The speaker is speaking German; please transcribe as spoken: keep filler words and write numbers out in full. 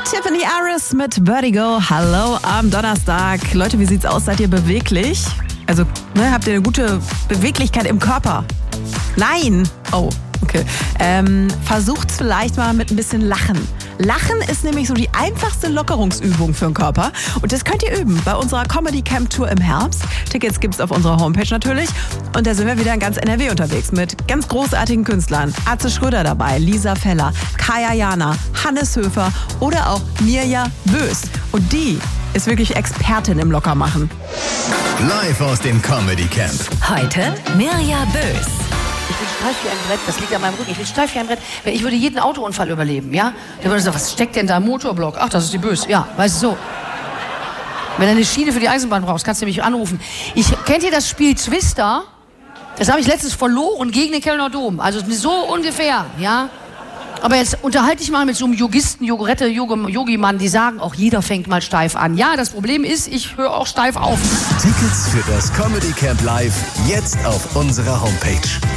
Tiffany Aris mit Vertigo. Hallo am Donnerstag. Leute, wie sieht's aus? Seid ihr beweglich? Also, ne, habt ihr eine gute Beweglichkeit im Körper? Nein. Oh, okay. Ähm, versucht's vielleicht mal mit ein bisschen Lachen. Lachen ist nämlich so die einfachste Lockerungsübung für den Körper. Und das könnt ihr üben bei unserer Comedy Camp Tour im Herbst. Tickets gibt's auf unserer Homepage natürlich. Und da sind wir wieder in ganz N R W unterwegs mit ganz großartigen Künstlern. Atze Schröder dabei, Lisa Feller, Kaya Jana, Hannes Höfer oder auch Mirja Bös. Und die ist wirklich Expertin im Lockermachen. Live aus dem Comedy Camp. Heute Mirja Bös. Ich bin steif wie ein Brett, das liegt an meinem Rücken. Ich bin steif wie ein Brett. Ich würde jeden Autounfall überleben, ja? Der würde sagen, was steckt denn da im Motorblock? Ach, das ist die Bös. Ja, weißt du so. Wenn du eine Schiene für die Eisenbahn brauchst, kannst du mich anrufen. Ich, kennt ihr das Spiel Twister? Das habe ich letztens verloren gegen den Kölner Dom. Also so ungefähr, ja? Aber jetzt unterhalte ich mal mit so einem Yogisten, Yogurette, Yogi-Mann, die sagen auch, jeder fängt mal steif an. Ja, das Problem ist, ich höre auch steif auf. Tickets für das Comedy Camp Live jetzt auf unserer Homepage.